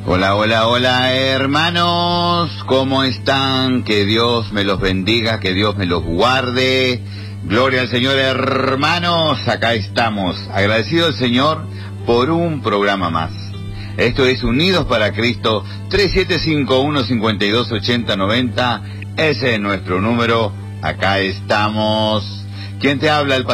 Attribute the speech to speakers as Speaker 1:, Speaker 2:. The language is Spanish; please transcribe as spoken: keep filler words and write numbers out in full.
Speaker 1: Hola, hola, hola, hermanos, ¿cómo están? Que Dios me los bendiga, que Dios me los guarde. Gloria al Señor, hermanos, acá estamos, agradecido al Señor por un programa más. Esto es Unidos para Cristo, tres siete cinco uno, cinco dos, ocho cero nueve cero, ese es nuestro número, acá estamos. ¿Quién te habla? El